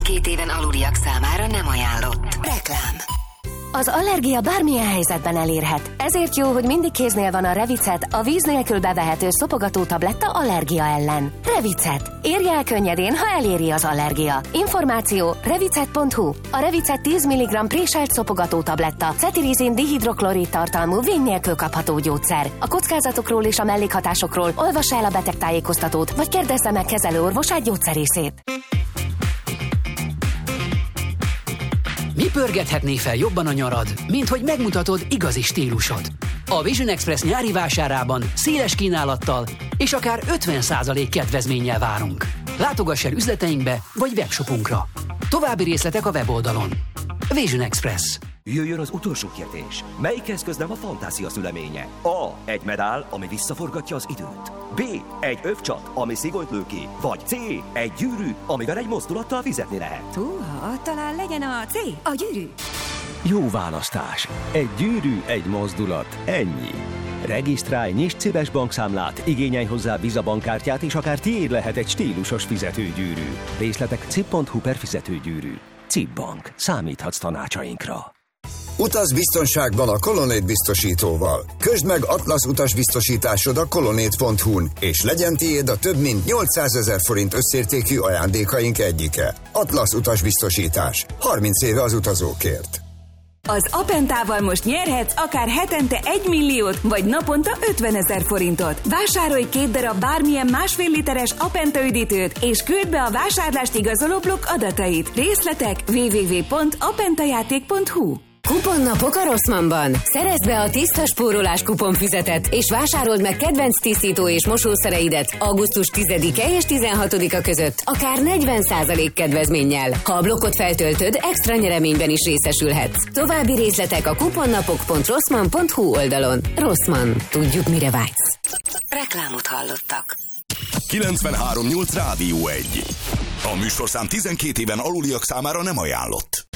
12 éven aluliak számára nem ajánlott. Reklám. Az allergia bármilyen helyzetben elérhet. Ezért jó, hogy mindig kéznél van a Revicet, a víz nélkül bevehető szopogató tabletta allergia ellen. Revicet. Érje el könnyedén, ha eléri az allergia. Információ revicet.hu. A Revicet 10 mg préselt szopogató tabletta, cetirizin dihidroklorid tartalmú vény nélkül kapható gyógyszer. A kockázatokról és a mellékhatásokról olvassa el a betegtájékoztatót, vagy kérdezze meg kezelőorvosát, gyógyszerészét. Mi pörgethetné fel jobban a nyarad, mint hogy megmutatod igazi stílusod? A Vision Express nyári vásárában széles kínálattal és akár 50% kedvezménnyel várunk. Látogass el üzleteinkbe vagy webshopunkra. További részletek a weboldalon. Vision Express. Jöjjön az utolsó kérdés. Melyik eszköz nem a fantázia szüleménye? A. Egy medál, ami visszaforgatja az időt. B. Egy övcsat, ami szigolyt lő ki. Vagy C. Egy gyűrű, amivel egy mozdulattal fizetni lehet. Húha, talán legyen a C. A gyűrű. Jó választás. Egy gyűrű, egy mozdulat. Ennyi. Regisztrálj, nyisd CIBES bankszámlát, igényelj hozzá Visa bankkártyát, és akár tiéd lehet egy stílusos fizetőgyűrű. Részletek cib.hu/fizetőgyűrű. CIB Bank. Számíthatsz tanácsainkra. Utaz biztonságban a Colonnade biztosítóval. Közd meg Atlasz utasbiztosításod a colonnade.hu-n, és legyen tiéd a több mint 800 000 forint összértékű ajándékaink egyike. Atlasz utasbiztosítás. 30 éve az utazókért. Az Apentával most nyerhetsz akár hetente 1 milliót, vagy naponta 50 000 forintot. Vásárolj 2 darab bármilyen 1,5 literes Apenta üdítőt, és küld be a vásárlást igazoló blokk adatait. Részletek www.apentajáték.hu. Kuponnapok a Rossmannban. Szerezd be a tiszta spórolás kuponfüzetet, és vásárold meg kedvenc tisztító és mosószereidet augusztus 10-e és 16-a között, akár 40% kedvezménnyel. Ha a blokkot feltöltöd, extra nyereményben is részesülhetsz. További részletek a kuponnapok.rossmann.hu oldalon. Rossmann. Tudjuk, mire vágysz. Reklámot hallottak. 93.8 Rádió 1. A műsorszám 12 éven aluliak számára nem ajánlott.